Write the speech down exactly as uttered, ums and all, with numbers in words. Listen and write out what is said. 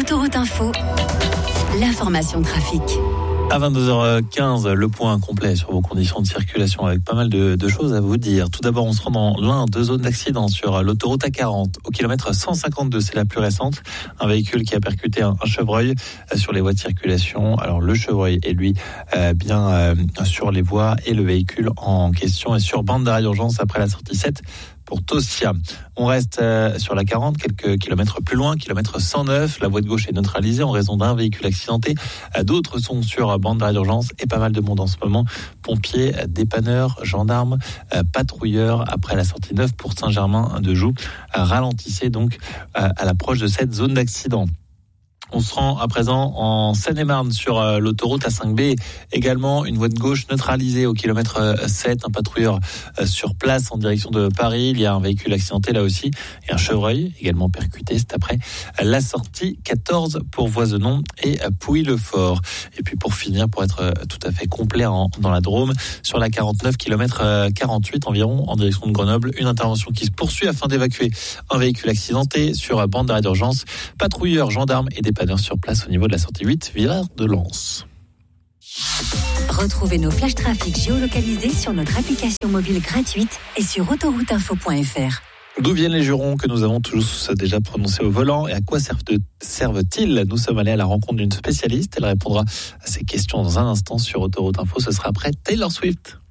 Autoroute Info, l'information trafic. À vingt-deux heures quinze, le point complet sur vos conditions de circulation avec pas mal de, de choses à vous dire. Tout d'abord, on se rend dans l'un, deux zones d'accident sur l'autoroute A quarante. Au kilomètre cent cinquante-deux, c'est la plus récente. Un véhicule qui a percuté un, un chevreuil sur les voies de circulation. Alors le chevreuil est lui euh, bien euh, sur les voies et le véhicule en question est sur bande d'arrêt d'urgence après la sortie sept. Pour Tossia. On reste euh, sur la quarante, quelques kilomètres plus loin, kilomètre cent neuf. La voie de gauche est neutralisée en raison d'un véhicule accidenté. Euh, d'autres sont sur bande d'arrêt d'urgence et pas mal de monde en ce moment. Pompiers, dépanneurs, gendarmes, euh, patrouilleurs après la sortie neuf pour Saint-Germain-de-Joux. Euh, ralentissez donc euh, à l'approche de cette zone d'accident. On se rend à présent en Seine-et-Marne sur euh, l'autoroute A cinq B. Également, une voie de gauche neutralisée au kilomètre euh, sept. Un patrouilleur euh, sur place en direction de Paris. Il y a un véhicule accidenté là aussi. Et un chevreuil également percuté. C'est après euh, la sortie quatorze pour Voisenon et euh, Pouilly-le-Fort. Et puis pour finir, pour être euh, tout à fait complet en, dans la Drôme, sur la quarante-neuf, kilomètre euh, quarante-huit environ en direction de Grenoble. Une intervention qui se poursuit afin d'évacuer un véhicule accidenté sur euh, bande d'arrêt d'urgence. Patrouilleurs, gendarmes et dépanneurs sur place au niveau de la sortie huit, Villars de Lens. Retrouvez nos flash trafic géolocalisés sur notre application mobile gratuite et sur autoroute info point f r. D'où viennent les jurons que nous avons tous déjà prononcés au volant et à quoi servent-ils ? Nous sommes allés à la rencontre d'une spécialiste. Elle répondra à ces questions dans un instant sur Autoroute Info. Ce sera après Taylor Swift.